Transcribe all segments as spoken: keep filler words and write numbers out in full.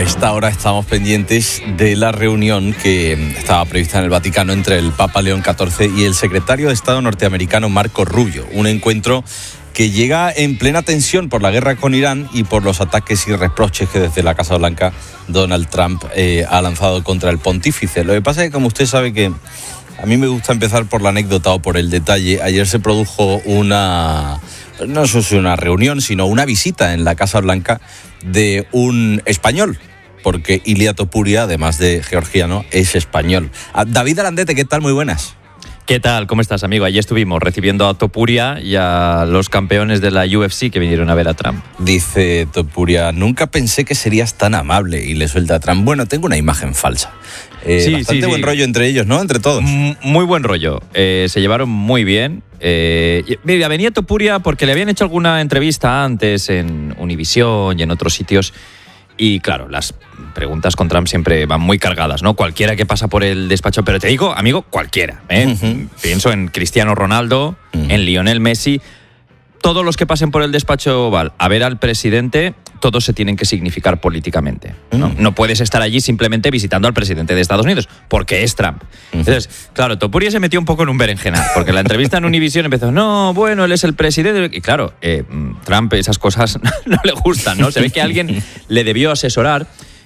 esta hora estamos pendientes de la reunión que estaba prevista en el Vaticano entre el Papa León catorce y el secretario de Estado norteamericano Marco Rubio. Un encuentro que llega en plena tensión por la guerra con Irán y por los ataques y reproches que desde la Casa Blanca Donald Trump eh, ha lanzado contra el pontífice. Lo que pasa es que, como usted sabe, que a mí me gusta empezar por la anécdota o por el detalle. Ayer se produjo una, no sé si una reunión, sino una visita en la Casa Blanca de un español, porque Ilia Topuria, además de georgiano, es español. David Arandete, ¿qué tal? Muy buenas. ¿Qué tal? ¿Cómo estás, amigo? Allí estuvimos recibiendo a Topuria y a los campeones de la U F C que vinieron a ver a Trump. Dice Topuria, nunca pensé que serías tan amable, y le suelta a Trump, bueno, tengo una imagen falsa. Eh, sí, bastante sí, buen sí. rollo entre ellos, ¿no? Entre todos. M- muy buen rollo. Eh, se llevaron muy bien. Eh, mira, venía Topuria porque le habían hecho alguna entrevista antes en Univisión y en otros sitios. Y claro, las preguntas con Trump siempre van muy cargadas, ¿no? Cualquiera que pasa por el despacho, pero te digo, amigo, cualquiera, ¿eh? Uh-huh. Pienso en Cristiano Ronaldo, uh-huh. en Lionel Messi. Todos los que pasen por el despacho Oval a ver al presidente, todos se tienen que significar políticamente, ¿no? Uh-huh. No puedes estar allí simplemente visitando al presidente de Estados Unidos, porque es Trump. Uh-huh. Entonces, claro, Topuria se metió un poco en un berenjenal, porque la entrevista en Univisión empezó, no, bueno, él es el presidente. Y claro, eh, Trump esas cosas no le gustan, ¿no? Se ve que alguien le debió asesorar.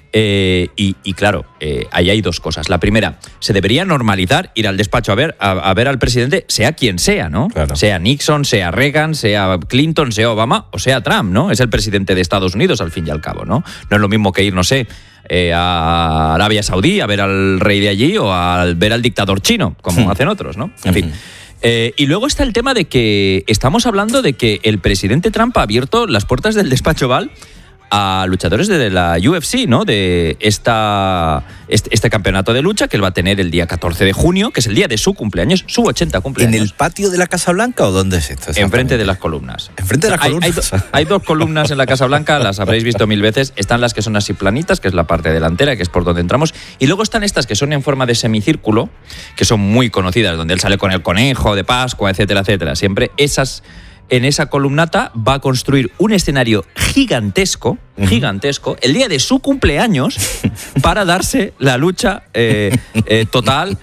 Eh, y, y claro, eh, ahí hay dos cosas. La primera, se debería normalizar ir al despacho a ver, a, a ver al presidente, sea quien sea, ¿no? Claro. Sea Nixon, sea Reagan, sea Clinton, sea Obama o sea Trump, ¿no? Es el presidente de Estados Unidos, al fin y al cabo, ¿no? No es lo mismo que ir, no sé, eh, a Arabia Saudí a ver al rey de allí o a ver al dictador chino, como sí. hacen otros, ¿no? En uh-huh. fin. Eh, y luego está el tema de que estamos hablando de que el presidente Trump ha abierto las puertas del despacho Oval a luchadores de la U F C, ¿no? De esta, este, este campeonato de lucha que él va a tener el día catorce de junio, que es el día de su cumpleaños, su ochenta cumpleaños. ¿En el patio de la Casa Blanca o dónde es esto? Enfrente de las columnas. ¿Enfrente de las hay, columnas? Hay, do, hay dos columnas en la Casa Blanca, las habréis visto mil veces. Están las que son así planitas, que es la parte delantera, que es por donde entramos. Y luego están estas que son en forma de semicírculo, que son muy conocidas, donde él sale con el conejo de Pascua, etcétera, etcétera. Siempre esas... En esa columnata va a construir un escenario gigantesco, uh-huh. gigantesco, el día de su cumpleaños, para darse la lucha eh, eh, total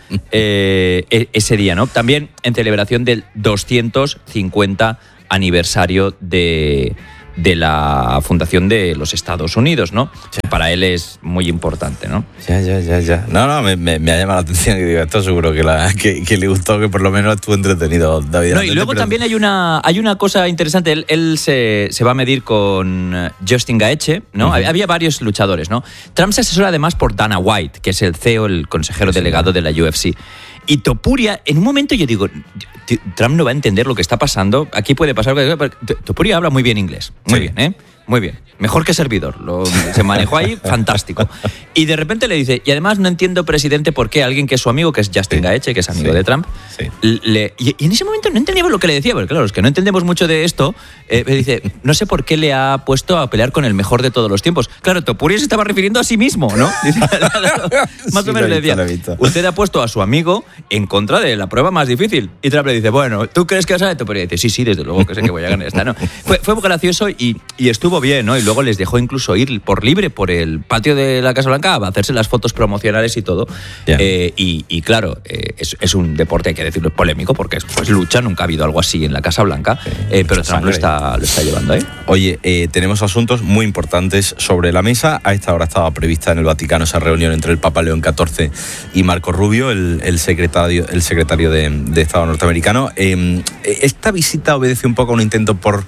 eh, ese día, ¿no? También en celebración del doscientos cincuenta aniversario de, de la fundación de los Estados Unidos, ¿no? Sí. Para él es muy importante, ¿no? Ya, ya, ya, ya. No, no, me, me, me ha llamado la atención y digo, esto seguro que, la, que, que le gustó, que por lo menos estuvo entretenido, David. No, y luego pero... también hay una, hay una cosa interesante. Él, él se, se va a medir con Justin Gaethje, ¿no? Uh-huh. Había varios luchadores, ¿no? Trump se asesora además por Dana White, que es el C E O, el consejero sí, delegado de la U F C. Y Topuria, en un momento yo digo, Trump no va a entender lo que está pasando, aquí puede pasar... Topuria habla muy bien inglés, muy sí. bien, ¿eh? Muy bien. Mejor que servidor. Lo, se manejó ahí, fantástico. Y de repente le dice, y además no entiendo, presidente, por qué alguien que es su amigo, que es Justin sí. Gaethje, que es amigo sí. de Trump, sí. le, y, y en ese momento no entendíamos lo que le decía, porque claro, los que no entendemos mucho de esto, eh, me dice, no sé por qué le ha puesto a pelear con el mejor de todos los tiempos. Claro, Topuria se estaba refiriendo a sí mismo, ¿no? Dice, más sí, o menos le decía, usted ha puesto a su amigo en contra de la prueba más difícil. Y Trump le dice, bueno, ¿tú crees que vas a ganar? Topuria dice, sí, sí, desde luego que sé que voy a ganar esta, ¿no? Fue, fue muy gracioso y, y estuvo bien, ¿no? Y luego les dejó incluso ir por libre por el patio de la Casa Blanca a hacerse las fotos promocionales y todo. Yeah. Eh, y, y claro, eh, es, es un deporte, hay que decirlo, polémico, porque es pues, lucha, nunca ha habido algo así en la Casa Blanca, eh, pero Trump lo está, lo está llevando ahí. Oye, eh, tenemos asuntos muy importantes sobre la mesa. A esta hora estaba prevista en el Vaticano esa reunión entre el Papa León catorce y Marco Rubio, el, el secretario, el secretario de, de Estado norteamericano. Eh, esta visita obedece un poco a un intento por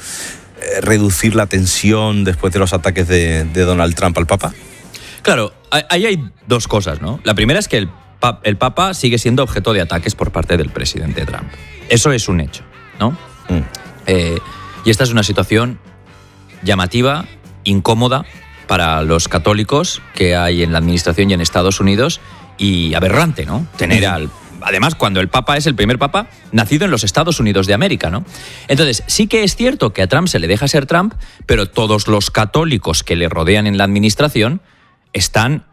reducir la tensión después de los ataques de, de Donald Trump al Papa. Claro, ahí hay dos cosas, ¿no? La primera es que el, pap, el Papa sigue siendo objeto de ataques por parte del presidente Trump. Eso es un hecho, ¿no? Mm. Eh, y esta es una situación llamativa, incómoda para los católicos que hay en la administración y en Estados Unidos, y aberrante, ¿no? Tener al... Además, cuando el Papa es el primer Papa nacido en los Estados Unidos de América, ¿no? Entonces, sí que es cierto que a Trump se le deja ser Trump, pero todos los católicos que le rodean en la administración están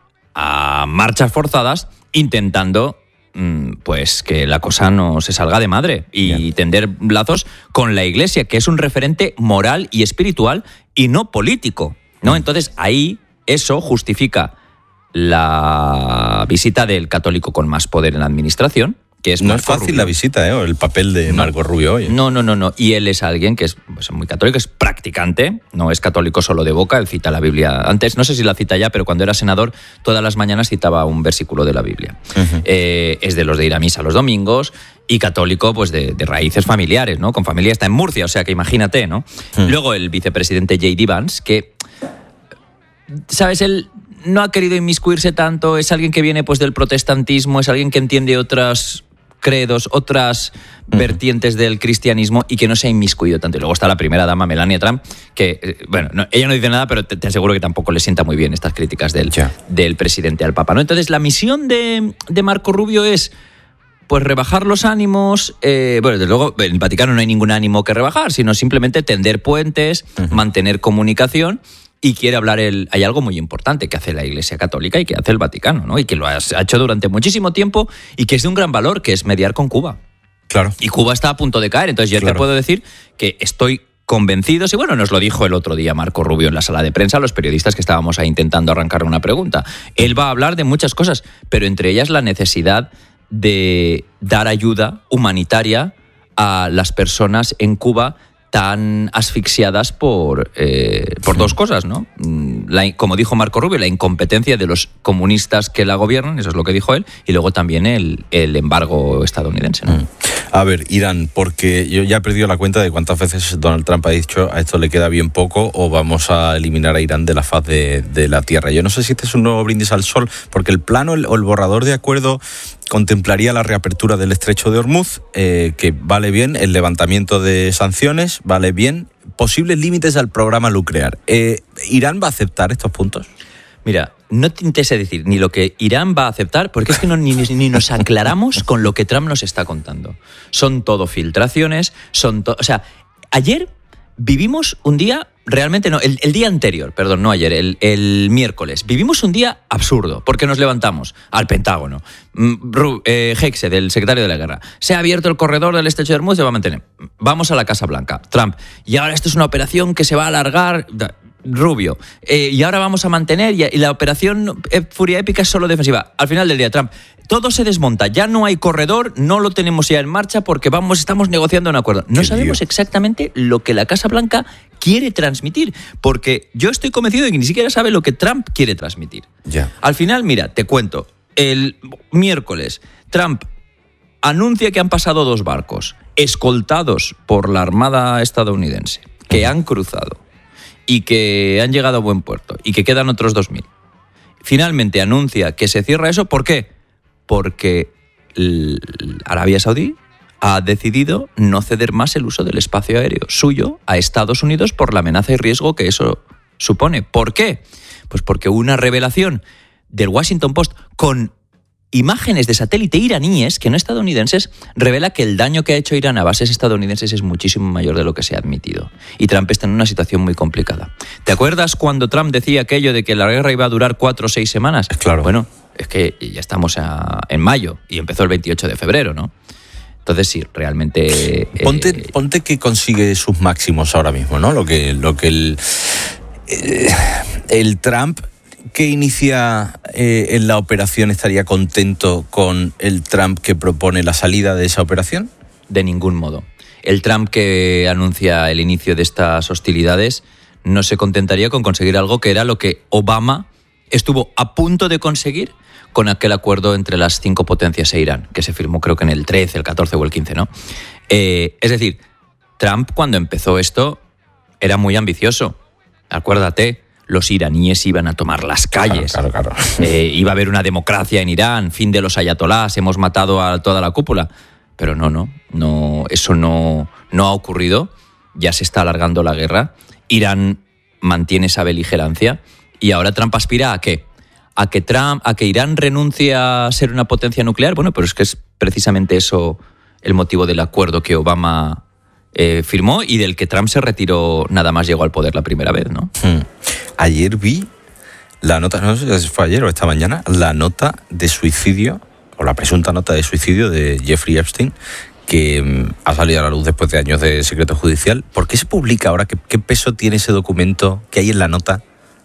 a marchas forzadas intentando pues que la cosa no se salga de madre y Bien. tender lazos con la Iglesia, que es un referente moral y espiritual y no político, ¿no? Entonces, ahí eso justifica la visita del católico con más poder en la administración, que es no Marco es fácil Rubio. la visita, ¿eh? O el papel de No. Marco Rubio hoy. No, no, no, no. Y él es alguien que es pues, muy católico, es practicante, no es católico solo de boca, él cita la Biblia. Antes, no sé si la cita ya, pero cuando era senador, todas las mañanas citaba un versículo de la Biblia. Uh-huh. Eh, es de los de ir a misa los domingos y católico, pues de, de raíces familiares, ¿no? Con familia está en Murcia, o sea que imagínate, ¿no? Uh-huh. Luego el vicepresidente J D Vance, que, ¿sabes? Él no ha querido inmiscuirse tanto, es alguien que viene pues del protestantismo, es alguien que entiende otras credos, otras uh-huh. vertientes del cristianismo y que no se ha inmiscuido tanto. Y luego está la primera dama, Melania Trump, que, bueno, no, ella no dice nada, pero te, te aseguro que tampoco le sienta muy bien estas críticas del, yeah. del presidente al Papa, ¿no? Entonces, la misión de, de Marco Rubio es pues rebajar los ánimos. Eh, bueno, desde luego, en el Vaticano no hay ningún ánimo que rebajar, sino simplemente tender puentes, uh-huh. mantener comunicación. Y quiere hablar, el, hay algo muy importante que hace la Iglesia Católica y que hace el Vaticano, ¿no? Y que lo ha hecho durante muchísimo tiempo y que es de un gran valor, que es mediar con Cuba. Claro. Y Cuba está a punto de caer. Entonces yo claro. te puedo decir que estoy convencido, y bueno, nos lo dijo el otro día Marco Rubio en la sala de prensa, los periodistas que estábamos ahí intentando arrancar una pregunta. Él va a hablar de muchas cosas, pero entre ellas la necesidad de dar ayuda humanitaria a las personas en Cuba tan asfixiadas por, eh, por dos cosas, ¿no? La, como dijo Marco Rubio, la incompetencia de los comunistas que la gobiernan, eso es lo que dijo él, y luego también el, el embargo estadounidense, ¿no? A ver, Irán, porque yo ya he perdido la cuenta de cuántas veces Donald Trump ha dicho a esto le queda bien poco o vamos a eliminar a Irán de la faz de, de la tierra. Yo no sé si este es un nuevo brindis al sol, porque el plano el, o el borrador de acuerdo contemplaría la reapertura del estrecho de Hormuz, eh, que vale bien el levantamiento de sanciones, vale bien posibles límites al programa nuclear. Eh, ¿Irán va a aceptar estos puntos? Mira, no te interesa decir ni lo que Irán va a aceptar, porque es que no, ni, ni nos aclaramos con lo que Trump nos está contando. Son todo filtraciones, son todo... O sea, ayer vivimos un día... Realmente no, el, el día anterior, perdón, no ayer, el, el miércoles, vivimos un día absurdo, porque nos levantamos al Pentágono. Eh, Hegseth, el secretario de la guerra, se ha abierto el corredor del estrecho de Hormuz, se va a mantener. Vamos a la Casa Blanca, Trump, y ahora esto es una operación que se va a alargar... Rubio, eh, y ahora vamos a mantener, y, y la operación Furia Épica es solo defensiva. Al final del día, Trump, todo se desmonta, ya no hay corredor, no lo tenemos ya en marcha porque vamos, estamos negociando un acuerdo. No Qué sabemos lío. exactamente lo que la Casa Blanca quiere transmitir, porque yo estoy convencido de que ni siquiera sabe lo que Trump quiere transmitir. Ya. Al final, mira, te cuento, el miércoles, Trump anuncia que han pasado dos barcos escoltados por la Armada estadounidense, que han cruzado y que han llegado a buen puerto y que quedan otros dos mil. Finalmente anuncia que se cierra eso. ¿Por qué? Porque Arabia Saudí ha decidido no ceder más el uso del espacio aéreo suyo a Estados Unidos por la amenaza y riesgo que eso supone. ¿Por qué? Pues porque una revelación del Washington Post con imágenes de satélite iraníes, que no estadounidenses, revela que el daño que ha hecho Irán a bases estadounidenses es muchísimo mayor de lo que se ha admitido. Y Trump está en una situación muy complicada. ¿Te acuerdas cuando Trump decía aquello de que la guerra iba a durar cuatro o seis semanas? Claro. Bueno, es que ya estamos a, en mayo y empezó el veintiocho de febrero, ¿no? Entonces sí, realmente... Ponte, eh, ponte que consigue sus máximos ahora mismo, ¿no? Lo que, lo que el, eh, el Trump... que inicia eh, en la operación estaría contento con el Trump que propone la salida de esa operación? De ningún modo. El Trump que anuncia el inicio de estas hostilidades no se contentaría con conseguir algo que era lo que Obama estuvo a punto de conseguir con aquel acuerdo entre las cinco potencias e Irán, que se firmó creo que en el trece, el catorce o el quince, ¿no? Eh, es decir, Trump cuando empezó esto era muy ambicioso. Acuérdate, los iraníes iban a tomar las calles. Claro, claro, claro. Eh, iba a haber una democracia en Irán, fin de los ayatolás, hemos matado a toda la cúpula. Pero no, no, no eso no, no ha ocurrido. Ya se está alargando la guerra. Irán mantiene esa beligerancia. Y ahora Trump aspira a qué? A que, Trump, a que Irán renuncie a ser una potencia nuclear. Bueno, pero es que es precisamente eso el motivo del acuerdo que Obama eh, firmó y del que Trump se retiró nada más llegó al poder la primera vez, ¿no? Hmm. Ayer vi la nota, no sé si fue ayer o esta mañana, la nota de suicidio, o la presunta nota de suicidio de Jeffrey Epstein, que um, ha salido a la luz después de años de secreto judicial. ¿Por qué se publica ahora? ¿Qué, qué peso tiene ese documento que hay en la nota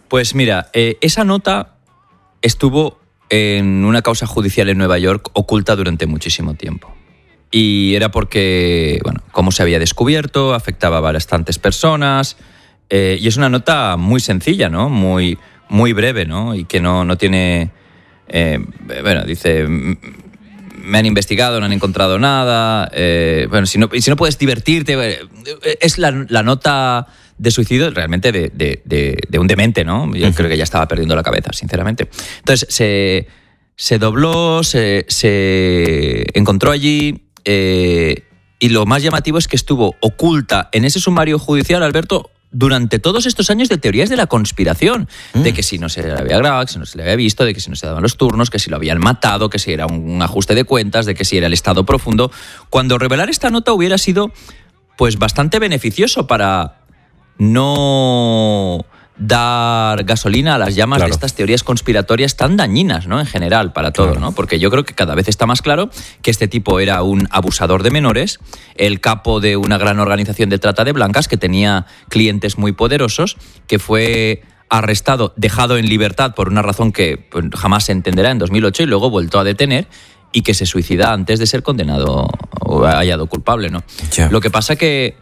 Pues mira, eh, esa nota estuvo en una causa judicial en Nueva York oculta durante muchísimo tiempo. Y era porque, bueno, como se había descubierto, afectaba a bastantes personas. Eh, y es una nota muy sencilla, ¿no? Muy, muy breve, ¿no? Y que no, no tiene... Eh, bueno, dice... Me han investigado, no han encontrado nada. Eh, bueno, si no, si no puedes divertirte... Es la, la nota de suicidio realmente de, de, de, de un demente, ¿no? Yo uh-huh. creo que ya estaba perdiendo la cabeza, sinceramente. Entonces, se, se dobló, se, se encontró allí... Eh, y lo más llamativo es que estuvo oculta en ese sumario judicial, Alberto, durante todos estos años de teorías de la conspiración, mm. de que si no se le había grabado, que si no se le había visto, de que si no se daban los turnos, que si lo habían matado, que si era un ajuste de cuentas, de que si era el estado profundo, cuando revelar esta nota hubiera sido pues bastante beneficioso para no dar gasolina a las llamas claro. de estas teorías conspiratorias tan dañinas, ¿no? En general, para todo, claro. ¿no? Porque yo creo que cada vez está más claro que este tipo era un abusador de menores, el capo de una gran organización de trata de blancas que tenía clientes muy poderosos, que fue arrestado, dejado en libertad por una razón que pues, jamás se entenderá en dos mil ocho y luego vuelto a detener y que se suicida antes de ser condenado o hallado culpable, ¿no? Yeah. Lo que pasa que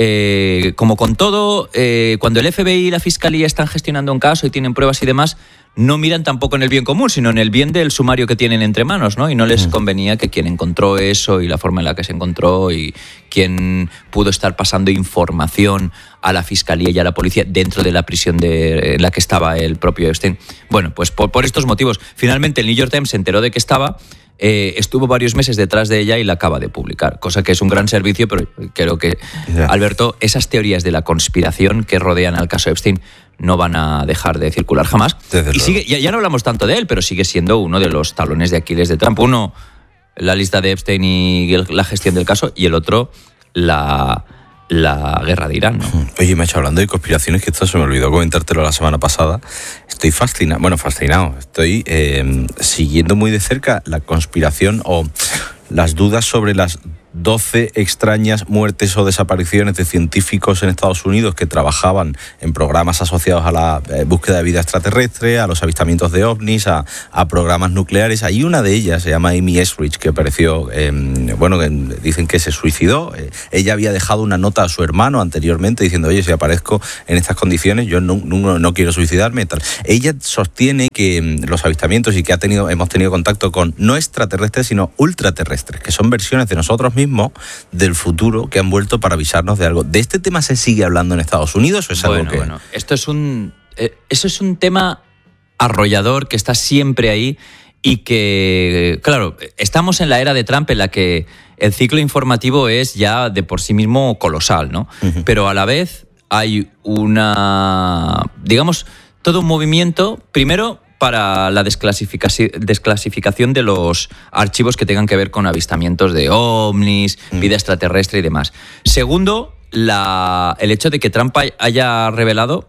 Eh, como con todo, eh, cuando el F B I y la Fiscalía están gestionando un caso y tienen pruebas y demás, no miran tampoco en el bien común, sino en el bien del sumario que tienen entre manos, ¿no? Y no les convenía que quien encontró eso y la forma en la que se encontró y quien pudo estar pasando información a la Fiscalía y a la policía dentro de la prisión de, en la que estaba el propio Epstein. Bueno, pues por, por estos motivos. Finalmente el New York Times se enteró de que estaba... Eh, estuvo varios meses detrás de ella y la acaba de publicar, cosa que es un gran servicio, pero creo que, yeah. Alberto, esas teorías de la conspiración que rodean al caso Epstein no van a dejar de circular jamás. Desde y sigue, ya, ya no hablamos tanto de él, pero sigue siendo uno de los talones de Aquiles de Trump. Uno, la lista de Epstein y la gestión del caso, y el otro, la... la guerra de Irán, ¿no? Oye, me ha hecho hablando de conspiraciones, que esto se me olvidó comentártelo la semana pasada. Estoy fascinado, bueno, fascinado. Estoy eh, siguiendo muy de cerca la conspiración o las dudas sobre las doce extrañas muertes o desapariciones de científicos en Estados Unidos que trabajaban en programas asociados a la eh, búsqueda de vida extraterrestre, a los avistamientos de ovnis, a, a programas nucleares. Hay una de ellas, se llama Amy Esrich, que apareció, eh, bueno, que dicen que se suicidó. Eh, ella había dejado una nota a su hermano anteriormente diciendo, oye, si aparezco en estas condiciones, yo no, no, no quiero suicidarme. Tal. Ella sostiene que eh, los avistamientos y que ha tenido, hemos tenido contacto con no extraterrestres, sino ultraterrestres, que son versiones de nosotros mismos del futuro que han vuelto para avisarnos de algo. ¿De este tema se sigue hablando en Estados Unidos o es bueno, algo que...? Bueno, esto es un... Eh, eso es un tema arrollador que está siempre ahí y que, claro, estamos en la era de Trump en la que el ciclo informativo es ya de por sí mismo colosal, ¿no? Uh-huh. Pero a la vez hay una... digamos, todo un movimiento, primero... para la desclasificación de los archivos que tengan que ver con avistamientos de ovnis, mm. vida extraterrestre y demás. Segundo, la, el hecho de que Trump haya revelado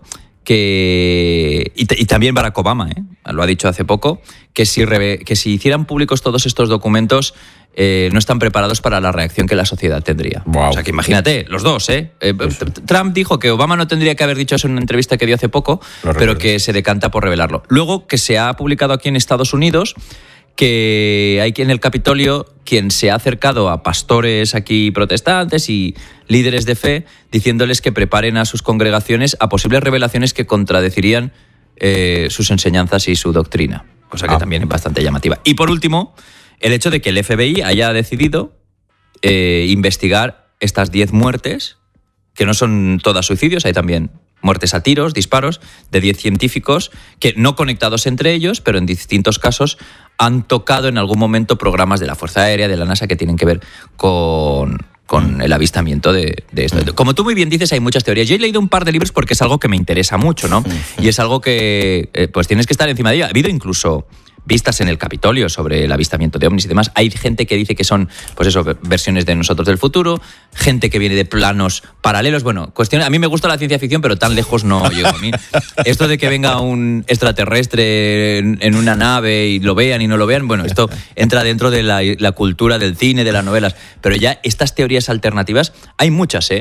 que... Y, y también Barack Obama, ¿eh? Lo ha dicho hace poco, que si, que si hicieran públicos todos estos documentos... Eh, no están preparados para la reacción que la sociedad tendría. Wow. O sea, que imagínate, los dos, ¿eh? eh sí. Trump dijo que Obama no tendría que haber dicho eso en una entrevista que dio hace poco, lo pero recuerdo. Que se decanta por revelarlo. Luego, que se ha publicado aquí en Estados Unidos, que hay en el Capitolio quien se ha acercado a pastores aquí protestantes y líderes de fe, diciéndoles que preparen a sus congregaciones a posibles revelaciones que contradecirían eh, sus enseñanzas y su doctrina. Cosa que ah. también es bastante llamativa. Y por último... el hecho de que el F B I haya decidido eh, investigar estas diez muertes, que no son todas suicidios, hay también muertes a tiros, disparos, de diez científicos que no conectados entre ellos, pero en distintos casos han tocado en algún momento programas de la Fuerza Aérea, de la NASA, que tienen que ver con... con el avistamiento de, de esto. Como tú muy bien dices, hay muchas teorías. Yo he leído un par de libros porque es algo que me interesa mucho, ¿no? Y es algo que eh, pues tienes que estar encima de ello. Ha habido incluso vistas en el Capitolio sobre el avistamiento de ovnis y demás. Hay gente que dice que son, pues eso, versiones de nosotros del futuro, gente que viene de planos paralelos. Bueno, cuestión, a mí me gusta la ciencia ficción, pero tan lejos no llego a mí. Esto de que venga un extraterrestre en, en una nave y lo vean y no lo vean, bueno, esto entra dentro de la, la cultura del cine, de las novelas. Pero ya estas teorías alternativas, hay muchas, ¿eh?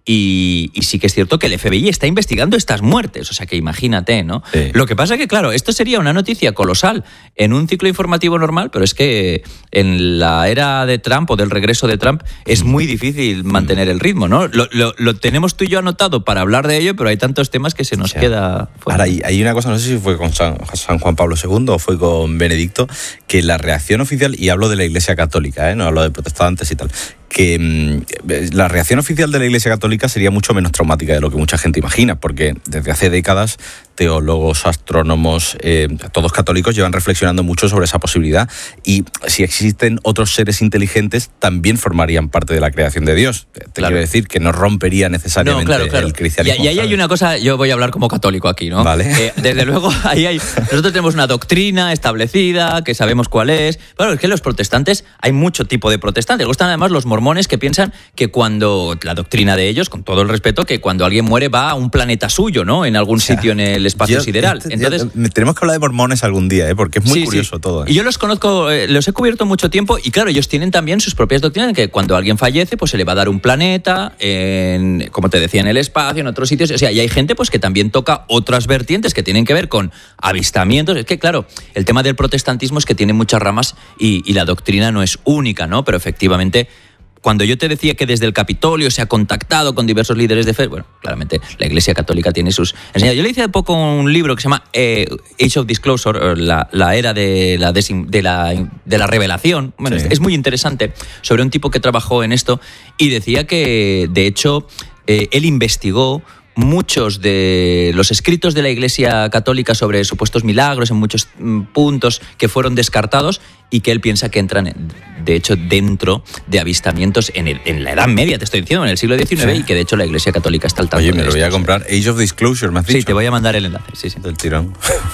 Y, y sí que es cierto que el F B I está investigando estas muertes, o sea que imagínate, ¿no? Sí. Lo que pasa es que, claro, esto sería una noticia colosal en un ciclo informativo normal, pero es que en la era de Trump o del regreso de Trump es muy difícil mantener el ritmo, ¿no? Lo, lo, lo tenemos tú y yo anotado para hablar de ello, pero hay tantos temas que se nos o sea, queda fuera. Ahora, hay, hay una cosa, no sé si fue con San, San Juan Pablo segundo o fue con Benedicto, que la reacción oficial, y hablo de la Iglesia Católica, ¿eh? No hablo de protestantes y tal, que mmm, la reacción oficial de la Iglesia Católica sería mucho menos traumática de lo que mucha gente imagina, porque desde hace décadas teólogos, astrónomos, eh, todos católicos llevan reflexionando mucho sobre esa posibilidad, y si existen otros seres inteligentes también formarían parte de la creación de Dios. Te claro. quiero decir que no rompería necesariamente no, claro, claro. el cristianismo. Y, y ahí hay una cosa, yo voy a hablar como católico aquí, ¿no? Vale. Eh, desde luego, ahí hay, nosotros tenemos una doctrina establecida, que sabemos cuál es. Bueno, es que los protestantes, hay mucho tipo de protestantes. Les gustan además los mormones, que piensan que cuando, la doctrina de ellos, con todo el respeto, que cuando alguien muere va a un planeta suyo, ¿no? En algún o sea, sitio en el espacio yo, sideral. Entonces, yo, tenemos que hablar de mormones algún día, ¿eh? Porque es muy sí, curioso sí. todo. ¿eh? Y yo los conozco, eh, los he cubierto mucho tiempo, y claro, ellos tienen también sus propias doctrinas, que cuando alguien fallece, pues se le va a dar un planeta, en, como te decía, en el espacio, en otros sitios. O sea, y hay gente pues que también toca otras vertientes que tienen que ver con avistamientos. Es que, claro, el tema del protestantismo es que tiene muchas ramas y, y la doctrina no es única, ¿no? Pero efectivamente, cuando yo te decía que desde el Capitolio se ha contactado con diversos líderes de fe, bueno, claramente la Iglesia Católica tiene sus enseñanzas. Yo le hice hace poco un libro que se llama eh, Age of Disclosure, la, la era de la, desin, de, la, de la revelación. Bueno, sí. es, es muy interesante, sobre un tipo que trabajó en esto y decía que, de hecho, eh, él investigó muchos de los escritos de la Iglesia Católica sobre supuestos milagros en muchos puntos que fueron descartados y que él piensa que entran, de hecho, dentro de avistamientos en, el, en la Edad Media, te estoy diciendo, en el siglo diecinueve, sí. y que de hecho la Iglesia Católica está al tanto. Oye, me de lo voy esto, a comprar. ¿Sí? Age of Disclosure, ¿me has dicho? Sí, te voy a mandar el enlace. Sí, sí. Del tirón.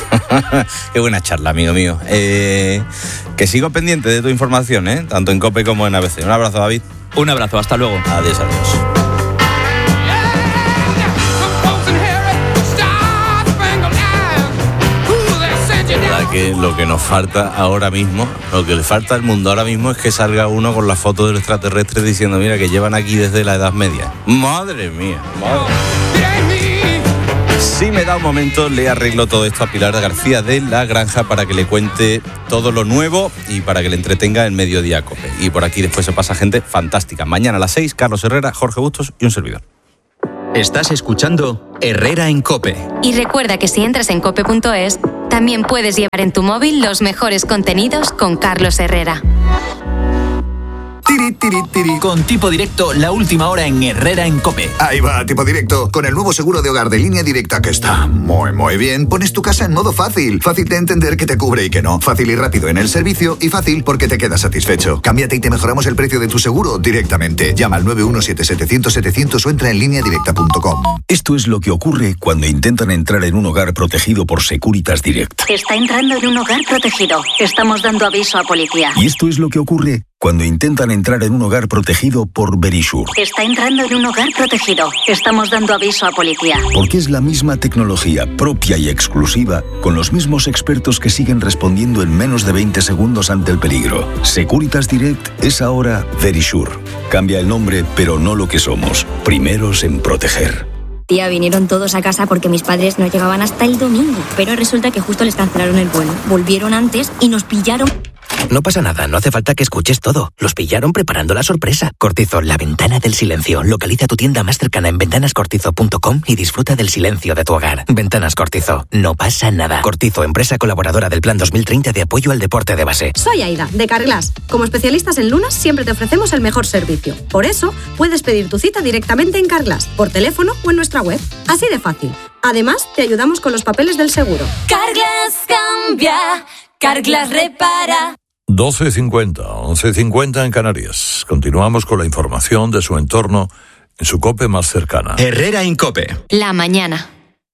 Qué buena charla, amigo mío. Eh, que sigo pendiente de tu información, ¿eh? Tanto en COPE como en A B C. Un abrazo, David. Un abrazo, hasta luego. Adiós, adiós. Que lo que nos falta ahora mismo, lo que le falta al mundo ahora mismo es que salga uno con la foto del extraterrestre diciendo, mira, que llevan aquí desde la Edad Media. Madre mía, madre mía. Si me da un momento, le arreglo todo esto a Pilar García de La Granja para que le cuente todo lo nuevo y para que le entretenga en Mediodía Cope. Y por aquí después se pasa gente fantástica. Mañana a las seis, Carlos Herrera, Jorge Bustos y un servidor. Estás escuchando Herrera en COPE. Y recuerda que si entras en cope punto es, también puedes llevar en tu móvil los mejores contenidos con Carlos Herrera. Tiri, tiri, tiri. Con Tipo Directo, la última hora en Herrera en COPE. Ahí va, Tipo Directo. Con el nuevo seguro de hogar de Línea Directa, que está muy, muy bien, pones tu casa en modo fácil. Fácil de entender que te cubre y que no. Fácil y rápido en el servicio y fácil porque te quedas satisfecho. Cámbiate y te mejoramos el precio de tu seguro directamente. Llama al nueve uno siete siete cero cero setecientos o entra en línea directa punto com. Esto es lo que ocurre cuando intentan entrar en un hogar protegido por Securitas Direct. Está entrando en un hogar protegido. Estamos dando aviso a policía. Y esto es lo que ocurre cuando intentan entrar en un hogar protegido por Verisure. Está entrando en un hogar protegido. Estamos dando aviso a policía. Porque es la misma tecnología propia y exclusiva, con los mismos expertos que siguen respondiendo en menos de veinte segundos ante el peligro. Securitas Direct es ahora Verisure. Cambia el nombre, pero no lo que somos. Primeros en proteger. Tía, vinieron todos a casa porque mis padres no llegaban hasta el domingo. Pero resulta que justo les cancelaron el vuelo. Volvieron antes y nos pillaron. No pasa nada, no hace falta que escuches todo. Los pillaron preparando la sorpresa. Cortizo, la ventana del silencio. Localiza tu tienda más cercana en ventanas cortizo punto com y disfruta del silencio de tu hogar. Ventanas Cortizo, no pasa nada. Cortizo, empresa colaboradora del Plan dos mil treinta de apoyo al deporte de base. Soy Aida, de Carglass. Como especialistas en lunas, siempre te ofrecemos el mejor servicio. Por eso, puedes pedir tu cita directamente en Carglass, por teléfono o en nuestra web. Así de fácil. Además, te ayudamos con los papeles del seguro. Carglass cambia, Carglass repara. doce cincuenta, once cincuenta en Canarias. Continuamos con la información de su entorno en su COPE más cercana. Herrera en COPE. La mañana.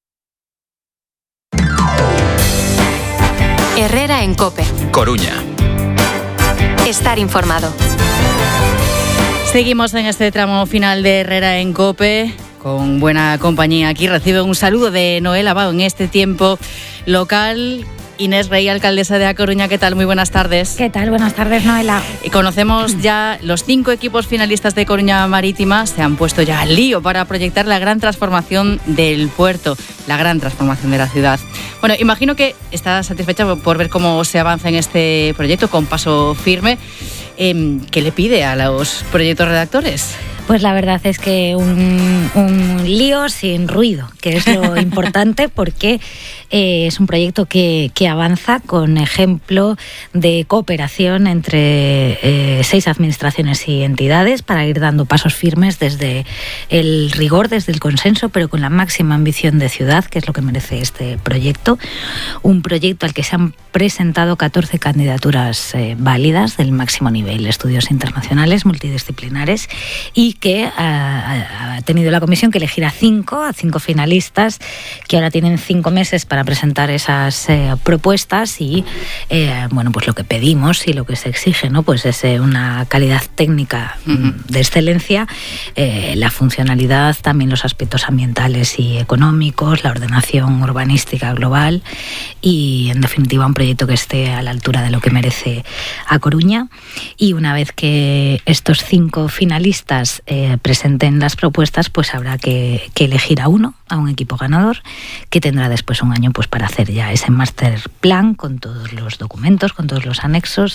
Herrera en COPE. Coruña. Estar informado. Seguimos en este tramo final de Herrera en COPE. Con buena compañía. Aquí recibe un saludo de Noel Abao en este tiempo local Inés Rey, alcaldesa de A Coruña, ¿qué tal? Muy buenas tardes. ¿Qué tal? Buenas tardes, Noela. Y conocemos ya los cinco equipos finalistas de Coruña Marítima, se han puesto ya al lío para proyectar la gran transformación del puerto, la gran transformación de la ciudad. Bueno, imagino que está satisfecha por ver cómo se avanza en este proyecto con paso firme. Eh, ¿Qué le pide a los proyectos redactores? Pues la verdad es que un, un lío sin ruido, que es lo importante, porque eh, es un proyecto que, que avanza con ejemplo de cooperación entre eh, seis administraciones y entidades para ir dando pasos firmes desde el rigor, desde el consenso, pero con la máxima ambición de ciudad, que es lo que merece este proyecto. Un proyecto al que se han presentado catorce candidaturas eh, válidas del máximo nivel, estudios internacionales, multidisciplinares, y que ha, ha tenido la comisión que elegir a cinco, a cinco finalistas, que ahora tienen cinco meses para presentar esas eh, propuestas y, eh, bueno, pues lo que pedimos y lo que se exige, ¿no? Pues es eh, una calidad técnica uh-huh. de excelencia, eh, la funcionalidad, también los aspectos ambientales y económicos, la ordenación urbanística global y, en definitiva, un proyecto que esté a la altura de lo que merece A Coruña. Y una vez que estos cinco finalistas eh, presenten las propuestas, pues habrá que, que elegir a uno, a un equipo ganador, que tendrá después un año pues para hacer ya ese master plan con todos los documentos, con todos los anexos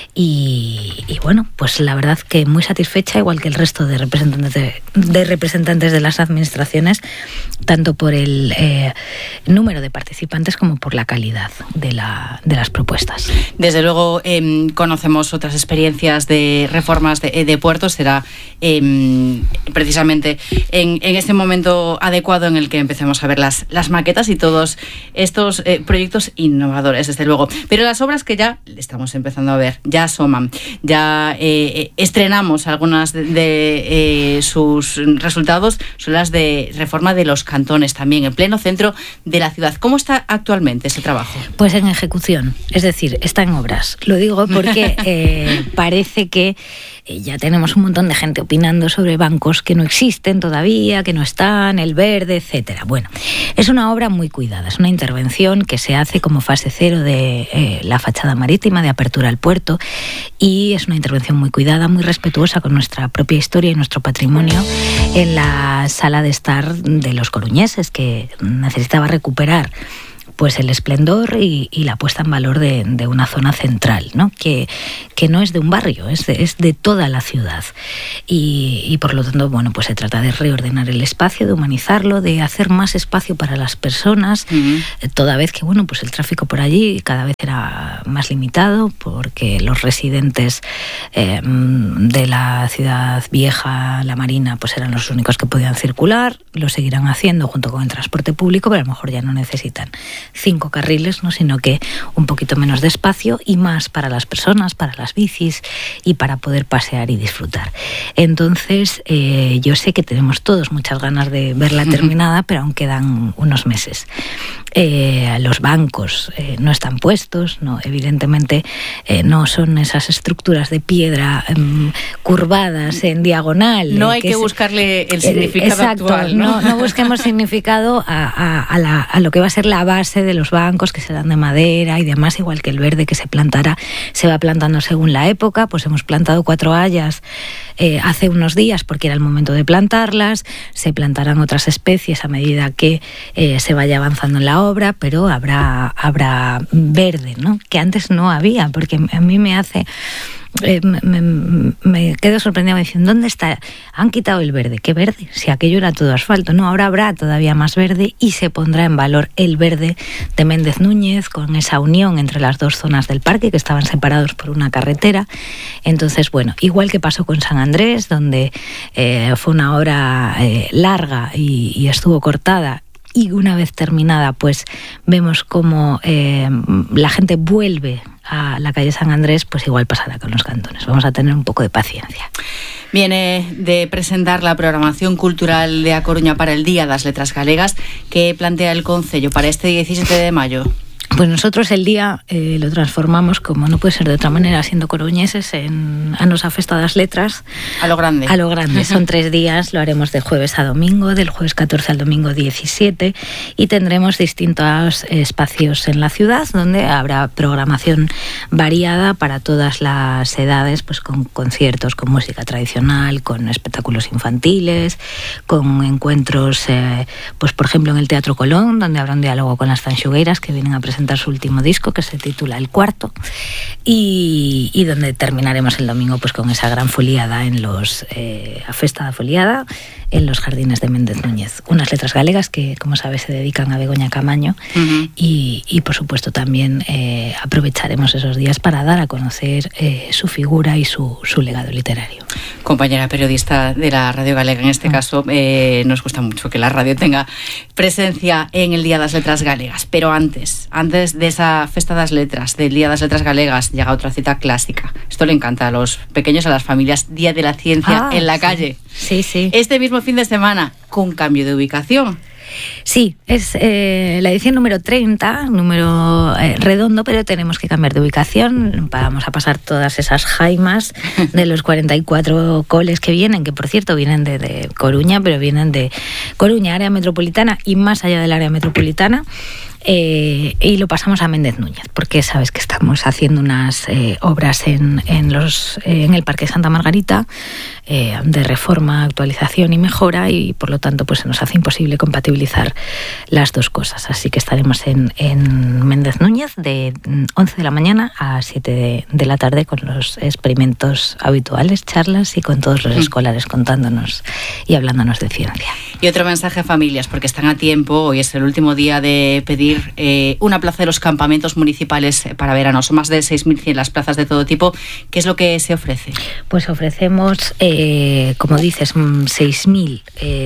y, y bueno, pues la verdad que muy satisfecha, igual que el resto de representantes de, de representantes de las administraciones, tanto por el eh, número de participantes como por la calidad de, la, de las propuestas. Desde luego eh, conocemos otras experiencias de reformas de, de puertos, será eh, precisamente en, en este momento adecuado en el que empecemos a ver las, las maquetas y todos estos eh, proyectos innovadores, desde luego. Pero las obras que ya estamos empezando a ver, ya asoman, ya eh, estrenamos algunas de, de eh, sus resultados, son las de reforma de los cantones también, en pleno centro de la ciudad. ¿Cómo está actualmente ese trabajo? Pues en ejecución, es decir, está en obras. Lo digo porque eh, parece que ya tenemos un montón de gente opinando sobre bancos que no existen todavía, que no están, el verde, etcétera. Bueno, es una obra muy cuidada, es una intervención que se hace como fase cero de eh, la fachada marítima, de apertura al puerto, y es una intervención muy cuidada, muy respetuosa con nuestra propia historia y nuestro patrimonio en la sala de estar de los coruñeses, que necesitaba recuperar pues el esplendor y, y la puesta en valor de, de una zona central, ¿no? Que, que no es de un barrio, es de, es de toda la ciudad. Y, y por lo tanto, bueno, pues se trata de reordenar el espacio, de humanizarlo, de hacer más espacio para las personas, uh-huh. toda vez que, bueno, pues el tráfico por allí cada vez era más limitado, porque los residentes eh, de la ciudad vieja, la Marina, pues eran los únicos que podían circular, lo seguirán haciendo junto con el transporte público, pero a lo mejor ya no necesitan cinco carriles, ¿no? Sino que un poquito menos de espacio y más para las personas, para las bicis y para poder pasear y disfrutar. Entonces, eh, yo sé que tenemos todos muchas ganas de verla terminada, pero aún quedan unos meses. Eh, los bancos eh, no están puestos, no, evidentemente eh, no son esas estructuras de piedra eh, curvadas en diagonal. No eh, hay que, que buscarle el significado eh, exacto, actual, ¿no? No, no busquemos significado a, a, a, la, a lo que va a ser la base de los bancos, que serán de madera y demás, igual que el verde que se plantará, se va plantando según la época. Pues hemos plantado cuatro hayas eh, hace unos días porque era el momento de plantarlas, se plantarán otras especies a medida que eh, se vaya avanzando en la obra, pero habrá, habrá verde, ¿no? Que antes no había, porque a mí me hace... Eh, me, me, me quedo sorprendida diciendo, ¿dónde está? Han quitado el verde. ¿Qué verde? Si aquello era todo asfalto. No, ahora habrá todavía más verde y se pondrá en valor el verde de Méndez Núñez, con esa unión entre las dos zonas del parque que estaban separados por una carretera. Entonces, bueno, igual que pasó con San Andrés, donde eh, fue una obra eh, larga y, y estuvo cortada, y una vez terminada, pues vemos cómo eh, la gente vuelve a la calle San Andrés, pues igual pasará con los cantones. Vamos a tener un poco de paciencia. Viene de presentar la programación cultural de A Coruña para el Día das Letras Galegas, que plantea el Concello para este diecisiete de mayo. Pues nosotros el día eh, lo transformamos, como no puede ser de otra manera, siendo coruñeses, en a nosa festa das letras. A lo grande. A lo grande. Son tres días, lo haremos de jueves a domingo, del jueves catorce al domingo diecisiete, y tendremos distintos espacios en la ciudad donde habrá programación variada para todas las edades, pues con conciertos, con música tradicional, con espectáculos infantiles, con encuentros, eh, pues por ejemplo en el Teatro Colón, donde habrá un diálogo con las Tanxugueiras, que vienen a presentar su último disco, que se titula El Cuarto, y, y donde terminaremos el domingo pues con esa gran foliada en los eh, a festa da foliada en los jardines de Méndez Núñez. Unas letras galegas que, como sabes, se dedican a Begoña Camaño. Uh-huh. y, y, por supuesto, también eh, aprovecharemos esos días para dar a conocer eh, su figura y su, su legado literario. Compañera periodista de la Radio Galega, en este uh-huh. caso, eh, nos gusta mucho que la radio tenga presencia en el Día das Letras Galegas, pero antes, antes de esa Festa das Letras, del Día das Letras Galegas, llega otra cita clásica. Esto le encanta a los pequeños, a las familias, Día de la Ciencia ah, en la sí. calle. Sí, sí. Este mismo fin de semana, con cambio de ubicación. Sí, es eh, la edición número treinta, número eh, redondo, pero tenemos que cambiar de ubicación. Vamos a pasar todas esas jaimas de los cuarenta y cuatro coles que vienen, que por cierto vienen de, de Coruña, pero vienen de Coruña, área metropolitana y más allá del área metropolitana. Eh, y lo pasamos a Méndez Núñez, porque sabes que estamos haciendo unas eh, obras en, en, los, eh, en el Parque Santa Margarita eh, de reforma, actualización y mejora, y por lo tanto pues se nos hace imposible compatibilizar las dos cosas. Así que estaremos en, en Méndez Núñez de once de la mañana a siete de, de la tarde con los experimentos habituales, charlas y con todos los escolares contándonos y hablándonos de ciencia. Y otro mensaje a familias, porque están a tiempo, hoy es el último día de pedir Eh, una plaza de los campamentos municipales para verano. Son más de seis mil cien las plazas de todo tipo. ¿Qué es lo que se ofrece? Pues ofrecemos, eh, como dices, seis mil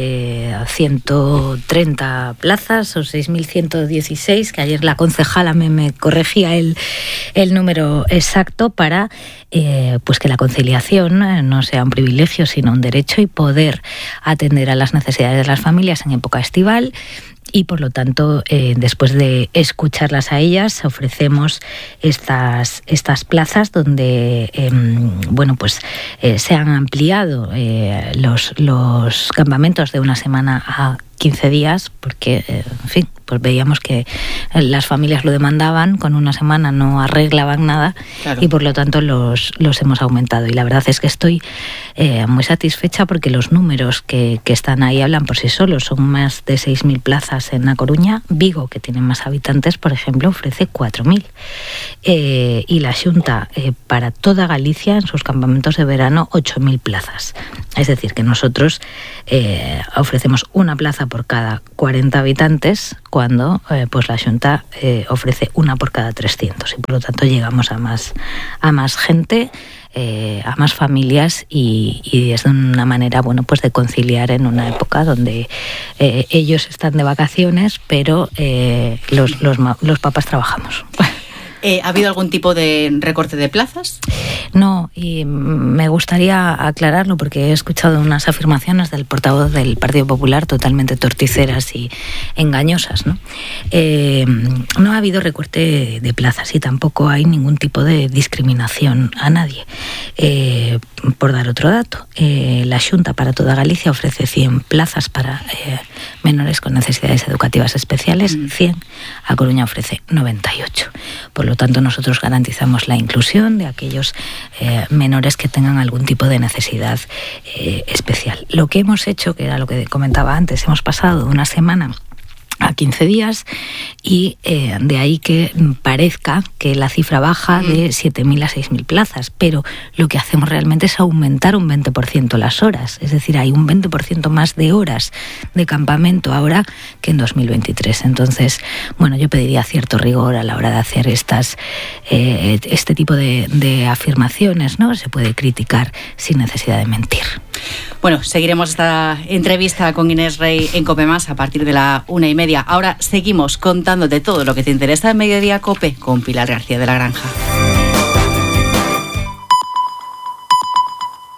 ciento treinta plazas o seis mil ciento dieciséis, que ayer la concejala me, me corregía el, el número exacto, para eh, pues que la conciliación no sea un privilegio sino un derecho, y poder atender a las necesidades de las familias en época estival. Y por lo tanto, eh, después de escucharlas a ellas, ofrecemos estas, estas plazas donde eh, bueno, pues, eh, se han ampliado eh, los, los campamentos de una semana a quince días, porque, eh, en fin, pues veíamos que las familias lo demandaban, con una semana no arreglaban nada, claro. Y por lo tanto los, los hemos aumentado. Y la verdad es que estoy eh, muy satisfecha, porque los números que, que están ahí hablan por sí solos. Son más de seis mil plazas en A Coruña. Vigo, que tiene más habitantes, por ejemplo, ofrece cuatro mil. Eh, y la Xunta, eh, para toda Galicia, en sus campamentos de verano, ocho mil plazas. Es decir, que nosotros eh, ofrecemos una plaza por cada cuarenta habitantes, cuando eh, pues la Xunta eh, ofrece una por cada trescientos, y por lo tanto llegamos a más, a más gente, eh, a más familias, y, y es una manera, bueno, pues de conciliar en una época donde eh, ellos están de vacaciones, pero eh, los, los, los papás trabajamos. Eh, ¿Ha habido algún tipo de recorte de plazas? No, y me gustaría aclararlo, porque he escuchado unas afirmaciones del portavoz del Partido Popular totalmente torticeras y engañosas, ¿no? Eh, no ha habido recorte de plazas, y tampoco hay ningún tipo de discriminación a nadie. Eh, por dar otro dato, eh, la Xunta para toda Galicia ofrece cien plazas para eh, menores con necesidades educativas especiales, cien. A Coruña ofrece noventa y ocho. Por lo tanto, nosotros garantizamos la inclusión de aquellos eh, menores que tengan algún tipo de necesidad eh, especial. Lo que hemos hecho, que era lo que comentaba antes, hemos pasado de una semana a quince días, y eh, de ahí que parezca que la cifra baja de siete mil a seis mil plazas, pero lo que hacemos realmente es aumentar un veinte por ciento las horas, es decir, hay un veinte por ciento más de horas de campamento ahora que en dos mil veintitrés. Entonces, bueno, yo pediría cierto rigor a la hora de hacer estas eh, este tipo de, de afirmaciones, ¿no? Se puede criticar sin necesidad de mentir. Bueno, seguiremos esta entrevista con Inés Rey en COPE Más a partir de la una y media. Ahora seguimos contándote todo lo que te interesa en Mediodía COPE con Pilar García de la Granja.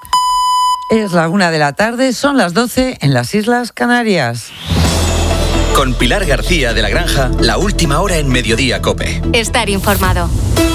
Es la una de la tarde, son las doce en las Islas Canarias. Con Pilar García de la Granja, la última hora en Mediodía COPE. Estar informado.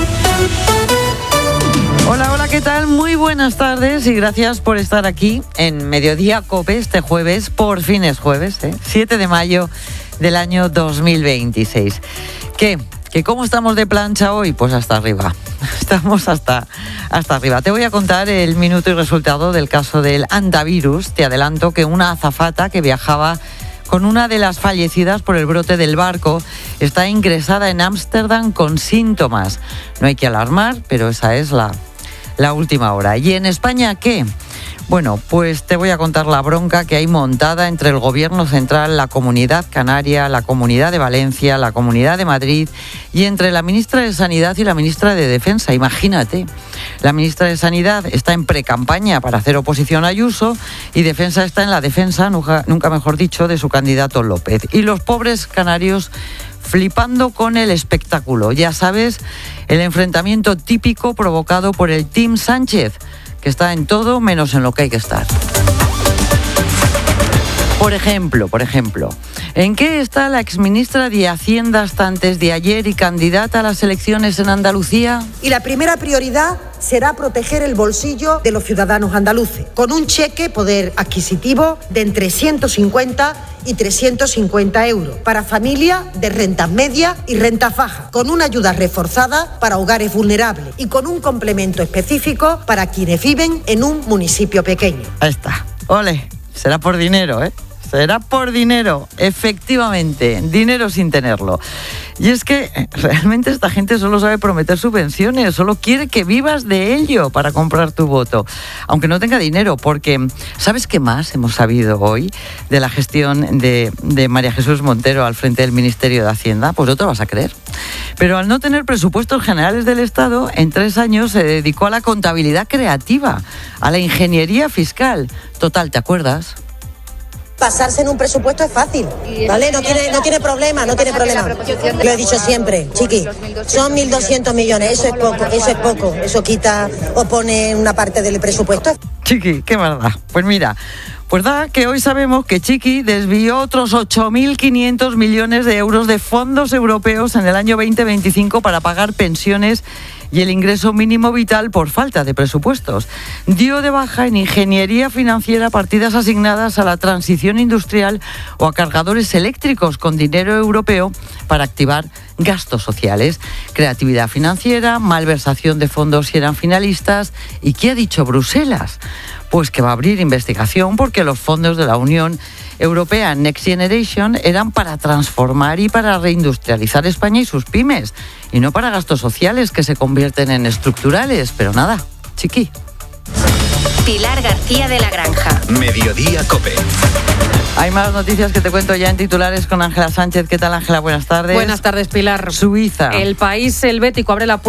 Hola, hola, ¿qué tal? Muy buenas tardes y gracias por estar aquí en Mediodía COPE este jueves. Por fin es jueves, ¿eh? siete de mayo del año dos mil veintiséis. ¿Qué? ¿Que cómo estamos de plancha hoy? Pues hasta arriba. Estamos hasta, hasta arriba. Te voy a contar el minuto y resultado del caso del hantavirus. Te adelanto que una azafata que viajaba con una de las fallecidas por el brote del barco está ingresada en Ámsterdam con síntomas. No hay que alarmar, pero esa es la, la última hora. ¿Y en España qué? Bueno, pues te voy a contar la bronca que hay montada entre el Gobierno central, la Comunidad Canaria, la Comunidad de Valencia, la Comunidad de Madrid y entre la ministra de Sanidad y la ministra de Defensa. Imagínate, la ministra de Sanidad está en precampaña para hacer oposición a Ayuso y Defensa está en la defensa, nunca, nunca mejor dicho, de su candidato López. Y los pobres canarios flipando con el espectáculo. Ya sabes, el enfrentamiento típico provocado por el Team Sánchez, que está en todo menos en lo que hay que estar. Por ejemplo, por ejemplo, ¿en qué está la exministra de Hacienda hasta antes de ayer y candidata a las elecciones en Andalucía? Y la primera prioridad será proteger el bolsillo de los ciudadanos andaluces, con un cheque poder adquisitivo de entre ciento cincuenta y trescientos cincuenta euros para familias de rentas medias y rentas bajas, con una ayuda reforzada para hogares vulnerables y con un complemento específico para quienes viven en un municipio pequeño. Ahí está. Ole, será por dinero, ¿eh? Será por dinero, efectivamente, dinero sin tenerlo. Y es que realmente esta gente solo sabe prometer subvenciones, solo quiere que vivas de ello para comprar tu voto, aunque no tenga dinero, porque ¿sabes qué más hemos sabido hoy de la gestión de, de María Jesús Montero al frente del Ministerio de Hacienda? Pues no te lo vas a creer. Pero al no tener presupuestos generales del Estado, en tres años se dedicó a la contabilidad creativa, a la ingeniería fiscal. Total, ¿te acuerdas? Pasarse en un presupuesto es fácil, ¿vale? No tiene, no tiene problema, no tiene problema. Lo he dicho siempre, chiqui, son mil doscientos millones, eso es poco, eso es poco, eso quita o pone una parte del presupuesto. Chiqui, qué maldad. Pues mira, pues da que hoy sabemos que Chiqui desvió otros ocho mil quinientos millones de euros de fondos europeos en el año veinte veinticinco para pagar pensiones y el ingreso mínimo vital por falta de presupuestos. Dio de baja en ingeniería financiera partidas asignadas a la transición industrial o a cargadores eléctricos con dinero europeo para activar gastos sociales, creatividad financiera, malversación de fondos si eran finalistas. ¿Y qué ha dicho Bruselas? Pues que va a abrir investigación porque los fondos de la Unión Europea Next Generation eran para transformar y para reindustrializar España y sus pymes, y no para gastos sociales que se convierten en estructurales. Pero nada, chiqui. Pilar García de la Granja. Mediodía COPE. Hay más noticias que te cuento ya en titulares con Ángela Sánchez. ¿Qué tal, Ángela? Buenas tardes. Buenas tardes, Pilar. Suiza. El país helvético abre la puerta